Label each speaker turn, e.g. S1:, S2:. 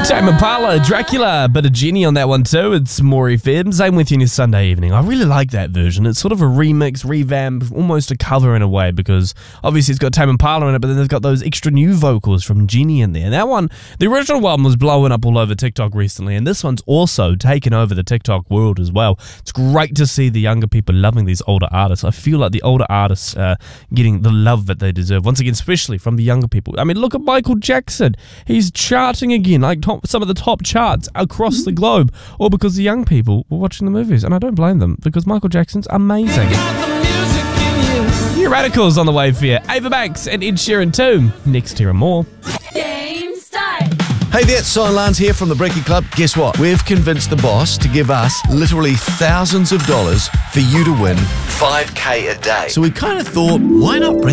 S1: Tame Impala, Dracula, bit of Jenny on that one too. It's More FM. Same with you on your Sunday evening. I really like that version. It's sort of a remix, revamp, almost a cover in a way, because obviously it's got Tame Impala in it, but then they've got those extra new vocals from Jenny in there. And that one, the original one was blowing up all over TikTok recently, and this one's also taken over the TikTok world as well. It's great to see the younger people loving these older artists. I feel like the older artists are getting the love that they deserve. Once again, especially from the younger people. I mean, look at Michael Jackson. He's charting again, like some of the top charts across the globe, all because the young people were watching the movies, and I don't blame them, because Michael Jackson's amazing. New Radicals on the way for you. Ava Banks and Ed Sheeran too. Next, here and more.
S2: Game start.
S3: Hey there, Sion Lance here from the Brekkie Club. Guess what? We've convinced the boss to give us literally thousands of dollars for you to win $5K a day. So we kind of thought, why not bring